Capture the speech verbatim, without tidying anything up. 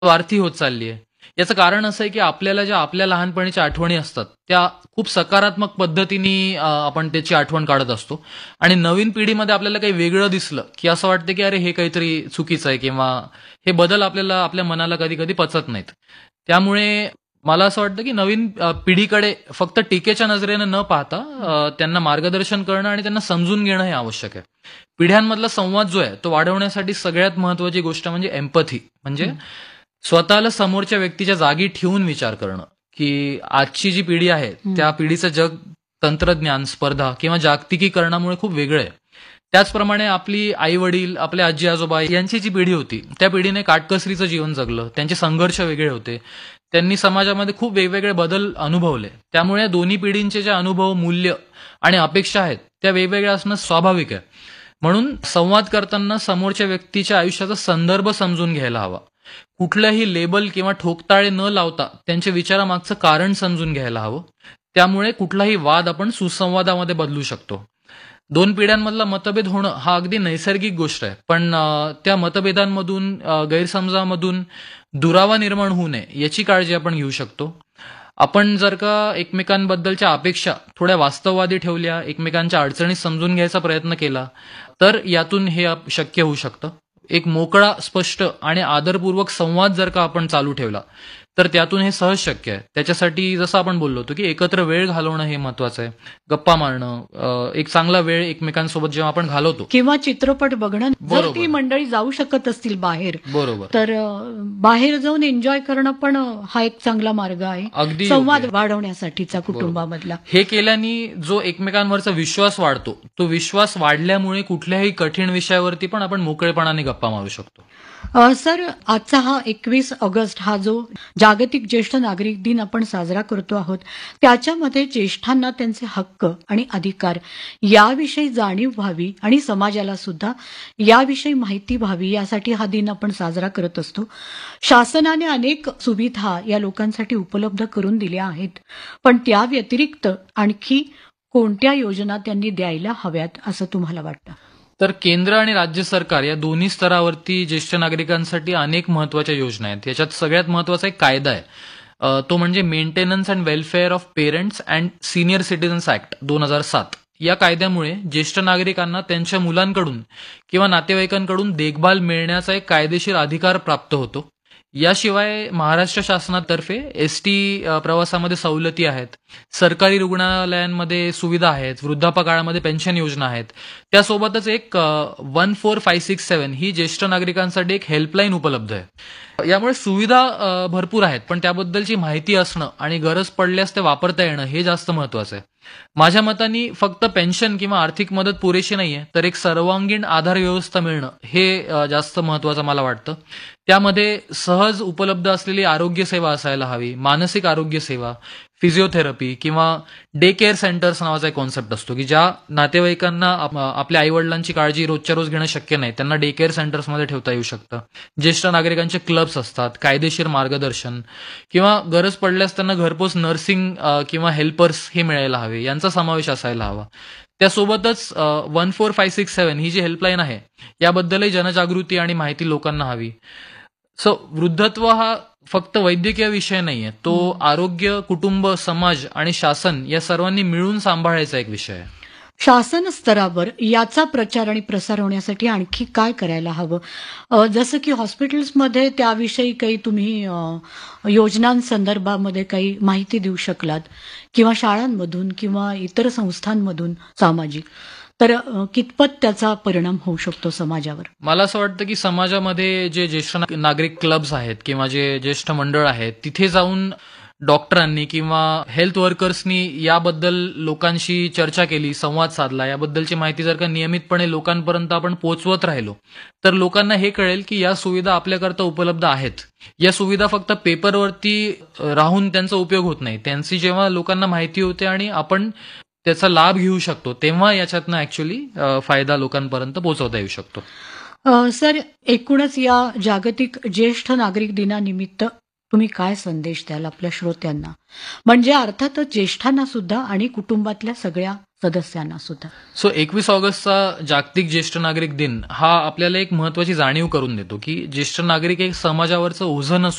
स्वार्थी होत चालली आहे. याचं कारण असं आहे, की आपल्याला ज्या आपल्या लहानपणीच्या आठवणी असतात, त्या खूप सकारात्मक पद्धतीने अ, आपण त्याची आठवण काढत असतो आणि नवीन पिढीमध्ये आपल्याला काही वेगळं दिसलं, की असं वाटतं, की अरे हे काहीतरी चुकीचं आहे किंवा हे बदल आपल्याला आपल्या मनाला कधी-कधी पचत नाहीत. त्यामुळे मला असं वाटतं, की नवीन अ, पिढीकडे फक्त टीकेच्या नजरेनं न पाहता अ, त्यांना मार्गदर्शन करणं आणि त्यांना समजून घेणं हे आवश्यक आहे. पिढ्यांमधला संवाद जो आहे, तो वाढवण्यासाठी सगळ्यात महत्त्वाची गोष्ट म्हणजे एम्पॅथी. म्हणजे हं. स्वतःला समोरच्या व्यक्तीच्या जागी ठेवून विचार करणं, की आजची जी पिढी आहे, हं. त्या पिढीचं जग तंत्रज्ञान, स्पर्धा किंवा जागतिकीकरणामुळे खूप वेगळं आहे. त्याचप्रमाणे आपली आई-वडील, आपले आजी-आजोबा यांची जी पिढी होती, त्या पिढीने काटकसरीचं जीवन जगलं. त्यांचे संघर्ष वेगळे होते. त्यांनी समाजामध्ये खूप वेगवेगळे बदल अनुभवले. त्यामुळे दोन्ही पिढींचे जे अनुभव, मूल्य आणि अपेक्षा आहेत, त्या वेगवेगळ्या असणं स्वाभाविक आहे. म्हणून संवाद करताना समोरच्या व्यक्तीच्या आयुष्याचा संदर्भ समजून घ्यायला हवा. कुठल्याही लेबल किंवा ठोकताळे न लावता त्यांच्या विचारामागचं कारण समजून घ्यायला हवं. त्यामुळे कुठलाही वाद आपण सुसंवादामध्ये बदलू शकतो. दोन पिढ्यांमधला मतभेद होणं हा अगदी नैसर्गिक गोष्ट आहे. पण अ, त्या मतभेदांमधून अ, गैरसमजामधून दुरावा निर्माण होऊ नये याची काळजी आपण घेऊ शकतो. आपण जर का एकमेकांबद्दलच्या अपेक्षा थोड्या वास्तववादी ठेवल्या, एकमेकांच्या अडचणी समजून घ्यायचा प्रयत्न केला, तर यातून हे अप शक्य होऊ शकतं. एक मोकळा, स्पष्ट आणि आदरपूर्वक संवाद जर का आपण चालू ठेवला, तर त्यातून हे सहज शक्य आहे. त्याच्यासाठी जसं आपण बोललो होतो, की एकत्र वेळ घालवणं हे महत्वाचं आहे. गप्पा मारणं, अ, एक चांगला वेळ एकमेकांसोबत जेव्हा आपण घालवतो. किंवा चित्रपट बघणं. जर बरोबर. ती मंडळी जाऊ शकत असतील बाहेर, बरोबर. तर अ, बाहेर जाऊन एन्जॉय करणं पण अ, हा एक चांगला मार्ग आहे. अगदी योग्य संवाद आहे. वाढवण्यासाठीचा बरोबर. कुटुंबामधला. हे केल्याने जो एकमेकांवरचा विश्वास वाढतो, तो विश्वास वाढल्यामुळे कुठल्याही कठीण विषयावरती पण आपण मोकळेपणाने गप्पा मारू शकतो. अ, सर, आजचा हा एकवीस ऑगस्ट हा जो जागतिक ज्येष्ठ नागरिक दिन आपण साजरा करतो आहोत, त्याच्यामध्ये ज्येष्ठांना त्यांचे हक्क आणि अधिकार याविषयी जाणीव व्हावी आणि समाजाला सुद्धा याविषयी माहिती व्हावी, यासाठी हा दिन आपण साजरा करत असतो. शासनाने अनेक सुविधा या लोकांसाठी उपलब्ध करून दिल्या आहेत, पण त्या व्यतिरिक्त आणखी कोणत्या योजना त्यांनी द्यायला हव्यात असं तुम्हाला वाटतं? तर केंद्र आणि राज्य सरकार या दोन्ही स्तरावरती ज्येष्ठ नागरिकांसाठी अनेक महत्वाच्या योजना आहेत. याच्यात सगळ्यात महत्वाचा एक कायदा आहे. अ, तो म्हणजे maintenance and welfare of parents and senior citizens act दोन हजार सात. या कायद्यामुळे ज्येष्ठ नागरिकांना त्यांच्या मुलांकडून किंवा नातेवाईकांकडून देखभाल मिळण्याचा एक कायदेशीर अधिकार प्राप्त होतो. याशिवाय महाराष्ट्र शासनातर्फे एसटी प्रवासामध्ये सवलती आहेत, सरकारी रुग्णालयांमध्ये सुविधा आहेत, वृद्धापकाळामध्ये पेन्शन योजना आहेत. त्यासोबतच एक वन फोर फाय सिक्स सेवन ही ज्येष्ठ नागरिकांसाठी एक हेल्पलाईन उपलब्ध आहे. यामुळे सुविधा अ, भरपूर आहेत, पण त्याबद्दलची माहिती असणं आणि गरज पडल्यास ते वापरता येणं हे जास्त महत्वाचं आहे. माझ्या मतानी फक्त पेन्शन किंवा आर्थिक मदत पुरेशी नाहीये, तर एक सर्वांगीण आधार व्यवस्था मिळणं हे अ, जास्त महत्वाचं मला वाटतं. त्यामध्ये सहज उपलब्ध असलेली आरोग्य सेवा असायला हवी, मानसिक आरोग्य सेवा, फिजिओथेरपी किंवा डे केअर सेंटर्स नावाचा एक कॉन्सेप्ट असतो, की ज्या नातेवाईकांना आप- आपल्या आईवडिलांची काळजी रोजच्या रोज घेणं शक्य नाही, त्यांना डे केअर सेंटर्समध्ये ठेवता येऊ शकतं. ज्येष्ठ नागरिकांचे क्लब्स असतात, कायदेशीर मार्गदर्शन किंवा गरज पडल्यास त्यांना घरपोच नर्सिंग किंवा हेल्पर्स हे मिळायला हवे, यांचा समावेश असायला हवा. त्यासोबतच वन फोर फाय सिक्स सेवन ही जी हेल्पलाईन आहे, याबद्दलही जनजागृती आणि माहिती लोकांना हवी. सो वृद्धत्व हा फक्त वैद्यकीय विषय नाहीये, तो आरोग्य, कुटुंब, समाज आणि शासन या सर्वांनी मिळून सांभाळायचा एक विषय आहे. शासन स्तरावर याचा प्रचार आणि प्रसार होण्यासाठी आणखी काय करायला हवं? अ, जसं की हॉस्पिटल्समध्ये त्याविषयी काही तुम्ही अ, योजनांसंदर्भामध्ये काही माहिती देऊ शकलात, किंवा शाळांमधून किंवा इतर संस्थांमधून सामाजिक, तर अ, कितपत त्याचा परिणाम होऊ शकतो समाजावर? मला असं वाटतं की समाजामध्ये जे ज्येष्ठ ना- नागरिक क्लब्स आहेत किंवा जे ज्येष्ठ मंडळ आहेत, तिथे जाऊन डॉक्टरांनी किंवा हेल्थ वर्कर्सनी याबद्दल लोकांशी चर्चा केली, संवाद साधला, याबद्दलची माहिती जर का नियमितपणे लोकांपर्यंत आपण पोहोचवत राहिलो, तर लोकांना हे कळेल की या सुविधा आपल्याकरता उपलब्ध आहेत. या सुविधा फक्त पेपरवरती अ, राहून त्यांचा उपयोग होत नाही. त्यांची जेव्हा लोकांना माहिती होते आणि आपण त्याचा लाभ घेऊ शकतो, तेव्हा याच्यातनं ऍक्च्युली फायदा लोकांपर्यंत पोहोचवता येऊ शकतो. अ, सर, एकूणच या जागतिक ज्येष्ठ नागरिक दिनानिमित्त तुम्ही काय संदेश द्याल आपल्या श्रोत्यांना? म्हणजे अर्थातच ज्येष्ठांना सुद्धा आणि कुटुंबातल्या सगळ्या सदस्यांना सुद्धा. सो एकवीस ऑगस्टचा जागतिक ज्येष्ठ नागरिक दिन हा आपल्याला एक महत्वाची जाणीव करून देतो की ज्येष्ठ नागरिक एक समाजावरचं ओझं नसून